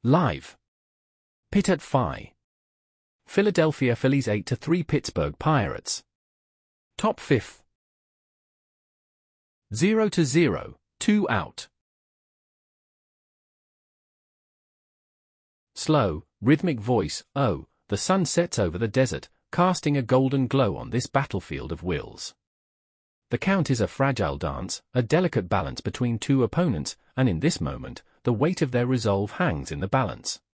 Live. Pitt at Phi. Philadelphia Phillies 8-3 Pittsburgh Pirates. Top 5th. 0-0, 2 out. Slow, rhythmic voice. Oh, the sun sets over the desert, casting a golden glow on this battlefield of wills. The count is a fragile dance, a delicate balance between two opponents, and in this moment, the weight of their resolve hangs in the balance.